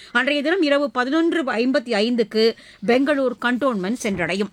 அன்றைய தினம் இரவு 11:55க்கு பெங்களூர் கண்டோன்மென்ட் சென்றடையும்.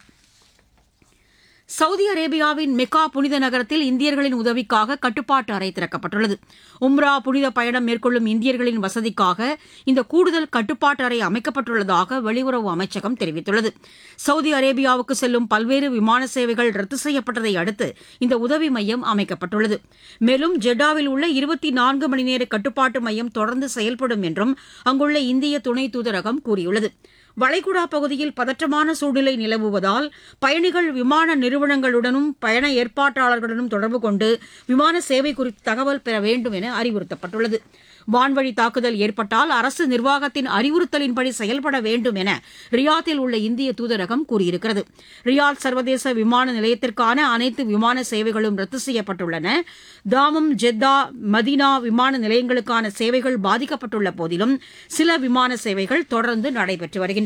சவுதி அரேபியாவின் மெக்கா புனித நகரத்தில் இந்தியர்களின் உதவிக்காக கட்டுப்பாட்டு அறை திறக்கப்பட்டுள்ளது. உம்ரா புனித பயணம் மேற்கொள்ளும் இந்தியர்களின் வசதிக்காக இந்த கூடுதல் கட்டுப்பாட்டு அறை அமைக்கப்பட்டுள்ளதாக வெளியுறவு அமைச்சகம் தெரிவித்துள்ளது. சவுதி அரேபியாவுக்கு செல்லும் பல்வேறு விமான சேவைகள் ரத்து செய்யப்பட்டதை அடுத்து இந்த உதவி மையம் அமைக்கப்பட்டுள்ளது. மேலும் ஜெட்டாவில் உள்ள 24 மணி நேர கட்டுப்பாட்டு மையம் தொடர்ந்து செயல்படும் என்றும் அங்குள்ள இந்திய துணை தூதரகம் கூறியுள்ளது. வளைகுடா பகுதியில் பதற்றமான சூழ்நிலை நிலவுவதால் பயணிகள் விமான நிறுவனங்களுடனும் பயண ஏற்பாட்டாளர்களுடனும் தொடர்பு கொண்டு விமான சேவை குறித்து தகவல் பெற வேண்டும் என அறிவுறுத்தப்பட்டுள்ளது. வான்வழி தாக்குதல் ஏற்பட்டால் அரசு நிர்வாகத்தின் அறிவுறுத்தலின்படி செயல்பட வேண்டும் என ரியாத்தில் உள்ள இந்திய தூதரகம் கூறியிருக்கிறது. ரியாத் சர்வதேச விமான நிலையத்திற்கான அனைத்து விமான சேவைகளும் ரத்து செய்யப்பட்டுள்ளன. தாமம், ஜெத்தா, மதீனா விமான நிலையங்களுக்கான சேவைகள் பாதிக்கப்பட்டுள்ள போதிலும் சில விமான சேவைகள் தொடர்ந்து நடைபெற்று வருகின்றன.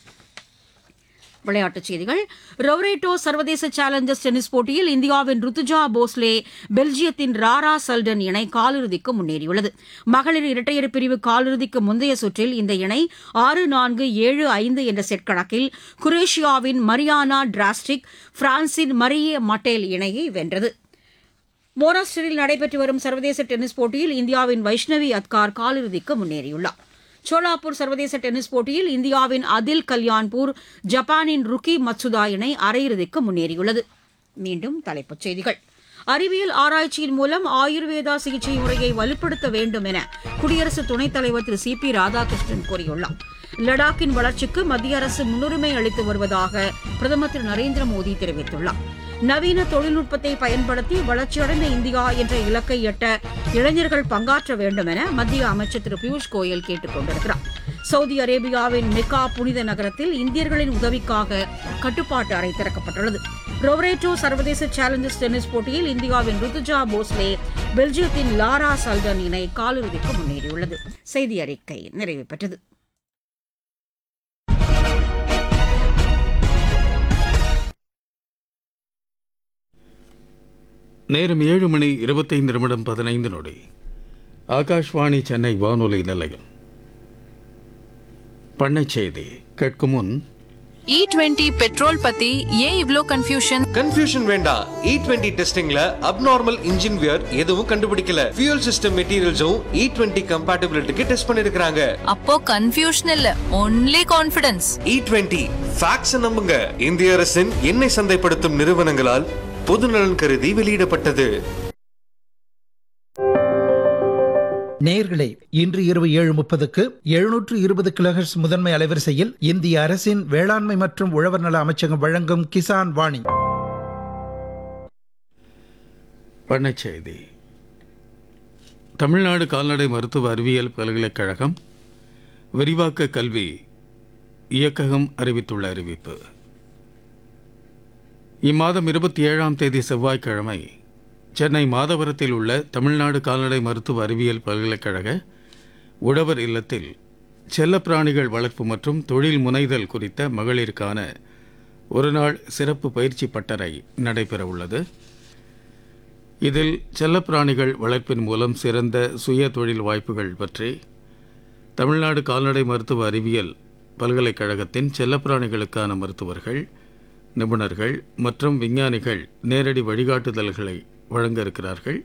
விளையாட்டுச் செய்திகள். ரொவரேட்டோ சர்வதேச சேலஞ்சர்ஸ் டென்னிஸ் போட்டியில் இந்தியாவின் ருத்துஜா போஸ்லே பெல்ஜியத்தின் ராரா சல்டன் இணை காலிறுதிக்கு முன்னேறியுள்ளது. மகளிர் இரட்டையர் பிரிவு காலிறுதிக்கு முந்தைய சுற்றில் இந்த இணை 6-4, 7-5 என்ற செட் கணக்கில் குரேஷியாவின் மரியானா டிராஸ்டிக், பிரான்சின் மரியே மட்டேல் இணையை வென்றது. மோனாஸ்டரில் நடைபெற்று வரும் சர்வதேச டென்னிஸ் போட்டியில் இந்தியாவின் வைஷ்ணவி அத்கார் காலிறுதிக்கு முன்னேறியுள்ளார். சோலாப்பூர் சர்வதேச டென்னிஸ் போட்டியில் இந்தியாவின் அதில் கல்யாண்பூர், ஜப்பானின் ருக்கி மத்சுதா இணை அரையிறுதிக்கு முன்னேறியுள்ளது. மீண்டும் தலைப்புச் செய்திகள். அறிவியல் ஆராய்ச்சியின் மூலம் ஆயுர்வேதா சிகிச்சை முறையை வலுப்படுத்த வேண்டும் என குடியரசு துணைத் தலைவர் திரு CP ராதாகிருஷ்ணன் கூறியுள்ளார். லடாக்கின் வளர்ச்சிக்கு மத்திய அரசு முன்னுரிமை அளித்து வருவதாக பிரதமர் திரு நரேந்திர மோடி தெரிவித்துள்ளார். நவீன தொழில்நுட்பத்தை பயன்படுத்தி வளர்ச்சியடைந்த இந்தியா என்ற இலக்கை எட்ட இளைஞர்கள் பங்காற்ற வேண்டும் என மத்திய அமைச்சர் திரு பியூஷ் கோயல் கேட்டுக் கொண்டிருக்கிறார். சவுதி அரேபியாவின் மெக்கா புனித நகரத்தில் இந்தியர்களின் உதவிக்காக கட்டுப்பாட்டு அறை திறக்கப்பட்டுள்ளது. ரொவரேட்டோ சர்வதேச சேலஞ்சர்ஸ் டென்னிஸ் போட்டியில் இந்தியாவின் ருத்துஜா போஸ்லே பெல்ஜியத்தின் லாரா சல்டன் இணை காலிறுதிக்கு முன்னேறியுள்ளது. செய்தி அறிக்கை நிறைவு பெற்றது. நேரம் 7:25 ஆகாஷ்வாணி சென்னை வானொலி நிலையம். பண்ணைச் செய்தி கேட்கும் முன் E20 பெட்ரோல் பத்தி ஏன் இவ்ளோ கன்ஃபியூஷன் வேண்டாம். E20 டெஸ்டிங்ல அப்நார்மல் இன்ஜின் வியர் எதுவும் கண்டுபிடிக்கல. ஃபியூல் சிஸ்டம் மெட்டீரியல்ஸும் E20 கம்பேட்டிபிலிட்டிக்கு டெஸ்ட் பண்ணிருக்காங்க. அப்போ கன்ஃபியூஷன் இல்ல, ஒன்லி கான்ஃபிடன்ஸ். E20 ஃபேக்ட்ஸ் நம்புங்க. இந்திய அரசின் எண்ணெய் சந்தைப்படுத்தும் நிறுவனங்களால் பொதுநலன் கருதி வெளியிடப்பட்டது. நேயர்களே, இன்று இரவு 7:30க்கு 720 கிலோஹெர்ட்ஸ் முதன்மை அலைவரிசையில் இந்திய அரசின் வேளாண்மை மற்றும் உழவர் நல அமைச்சகம் வழங்கும் கிசான் வாணி. பண்ணைச் செய்தி. தமிழ்நாடு கால்நடை மருத்துவ அறிவியல் பல்கலைக்கழகம் விரிவாக்க கல்வி இயக்ககம் அறிவித்துள்ள அறிவிப்பு. இம்மாதம் 27ஆம் தேதி செவ்வாய்க்கிழமை சென்னை மாதவரத்தில் உள்ள தமிழ்நாடு கால்நடை மருத்துவ அறிவியல் பல்கலைக்கழக உழவர் இல்லத்தில் செல்லப்பிராணிகள் வளர்ப்பு மற்றும் தொழில் முனைதல் குறித்த மகளிருக்கான ஒருநாள் சிறப்பு பயிற்சி பட்டறை நடைபெறவுள்ளது. இதில் செல்லப்பிராணிகள் வளர்ப்பின் மூலம் சிறந்த சுய தொழில் வாய்ப்புகள் பற்றி தமிழ்நாடு கால்நடை மருத்துவ அறிவியல் பல்கலைக்கழகத்தின் செல்லப்பிராணிகளுக்கான மருத்துவர்கள், நிபுணர்கள் மற்றும் விஞ்ஞானிகள் நேரடி வழிகாட்டுதல்களை வழங்க இருக்கிறார்கள்.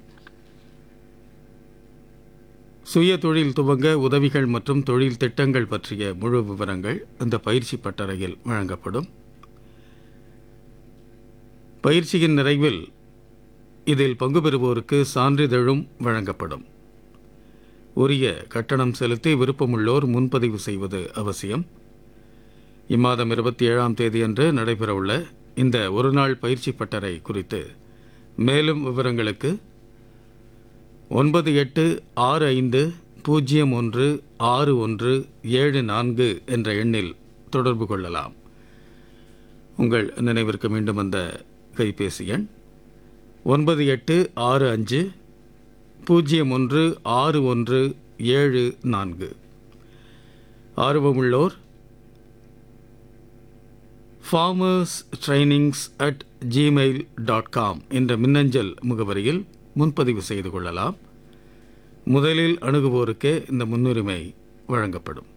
சுய தொழில் துவங்க உதவிகள் மற்றும் தொழில் திட்டங்கள் பற்றிய முழு விவரங்கள் இந்த பயிற்சி பட்டறையில் வழங்கப்படும். பயிற்சியின் நிறைவில் இதில் பங்கு பெறுவோருக்கு சான்றிதழும் வழங்கப்படும். உரிய கட்டணம் செலுத்தி விருப்பமுள்ளோர் முன்பதிவு செய்வது அவசியம். இம்மாதம் 27ஆம் தேதியன்று நடைபெறவுள்ள இந்த ஒருநாள் பயிற்சி பட்டறை குறித்து மேலும் விவரங்களுக்கு 9865016174 என்ற எண்ணில் தொடர்பு கொள்ளலாம். உங்கள் நினைவிற்கு மீண்டும் அந்த கைபேசி எண் 9865016174. ஆர்வமுள்ளோர் farmerstrainings@gmail.com என்ற மின்னஞ்சல் முகவரியில் முன்பதிவு செய்து கொள்ளலாம். முதலில் அணுகுவோருக்கே இந்த முன்னுரிமை வழங்கப்படும்.